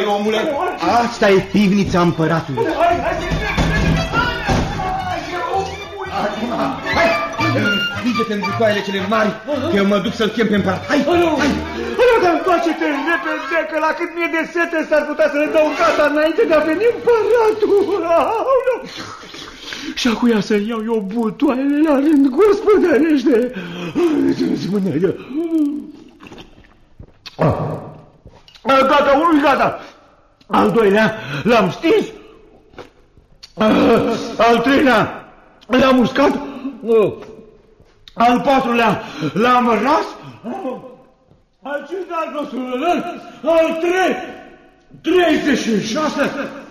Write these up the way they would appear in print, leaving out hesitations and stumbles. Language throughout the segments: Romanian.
Hai, omule, asta e pivnița împăratului. Hai, împinge-te în butoaiele cele mari, că eu mă duc să-l chem pe împărat. Hai, hai! Dar întoarce-te repede, că la cât mie de sete s-ar putea să ne dau gata înainte de a veni împăratul. Și acuia să-mi iau eu butoaiele la rând, gospodărește. Gata, unul gata. Al doilea l-am stins. Al treilea l-am uscat. Al patrulea l-am ras. Al cincilea nostru, al 36,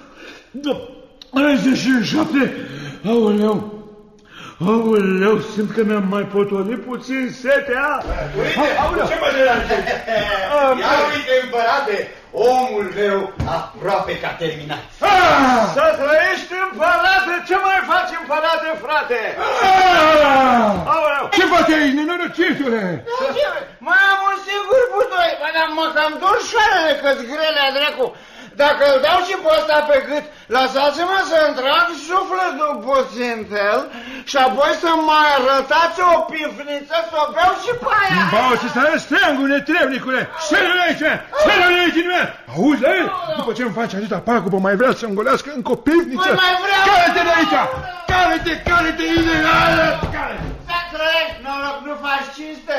37, aoleu, simt că mi-am mai potolit puțin setea. Uite, ce mă deranjezi? Ia uite, împărate, omul meu aproape că a terminat. Să trăiești, împărate, ce mai faci, împărate, frate? Aoleu! Ce faci aici, nenorocitule? Mai am un singur butoi, mă cam dor șoarele că-ți grele, dracu. Dacă îl dau și pe ăsta pe gât, lăsați-mă să-mi trag sufletul puțin pe el și apoi să mai arătați o pifniță să o beau și pe aia. Bau și să steangul, netrebnicule! Șerele aici! Șerele aici din mea! Auzi, la el? După ce îmi faci atâta pagubă, mai vrea să-mi golească încă o pivniță? Mai vreau! Care-te de aici! Care-te, ideală! Să trăiești, noroc, nu faci cinste!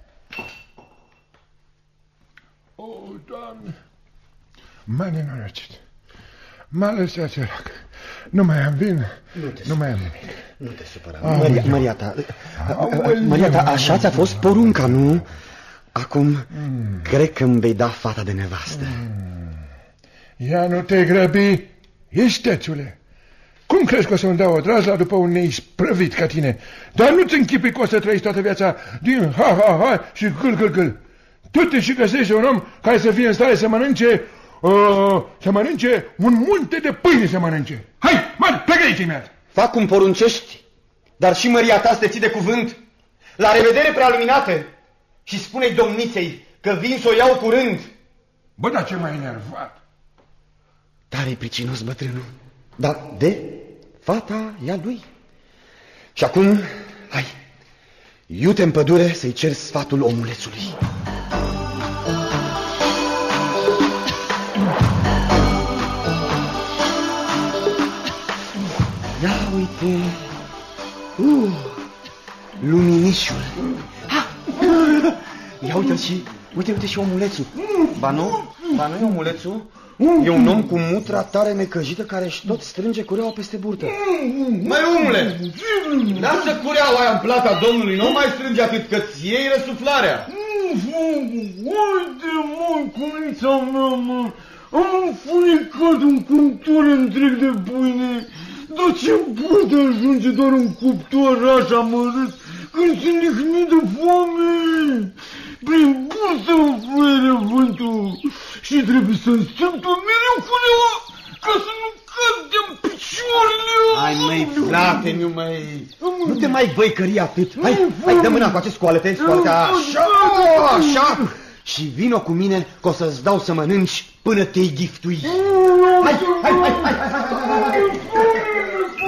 O, Doamne! M-a nenorocit. M-a lăsat sărac. Nu mai am vin, nu mai am nimic. Nu te supăra. Maria ta, așa ți-a fost porunca, nu? Acum, cred că îmi vei da fata de nevastă. Ia nu te grăbi, istețule. Cum crezi că o să-mi dau o drazla după un neisprăvit ca tine? Dar nu-ți închipui că o să trăiești toată viața din ha-ha-ha și gâl-gâl-gâl. Tu te și găsești un om care să fie în stare să mănânce... să mănânce un munte de pâine să mănânce. Hai, mă, plecă aici imediat. Fac cum poruncești, dar și măria ta să te ții de cuvânt. La revedere, prealuminate, și spune-i domniței că vin să o iau curând. Bă, dar ce m-ai enervat. Tare pricinos bătrânul, dar de fata e a lui. Și acum, hai, iute în pădure să-i cer sfatul omulețului. Ia uite, luminișul. Ia uite-l și, uite și omulețul. Ba nu e omulețul? E un om cu mutra tare necăjită care-și tot strânge cureaua peste burtă. Măi, omule, lasă cureaua aia în plata domnului, nu mai strânge atât că-ți iei răsuflarea. Uite, mă, cunița mea, mă, am înfunecat un cuptor întreg de pâine. Dar ce poate ajunge doar un cuptor așa mărât când sunt lihnit de foame? Prin bursă îmi fluieră vântul și trebuie să-mi strâmp mereu culeaua ca să nu cădem picioarele. Hai, măi, frate, nu te mai văicări atât. Hai, dă mâna cu acest scoală-te, așa. Și vino cu mine că o să-ți dau să mănânci până te-i ghiftui. Hai.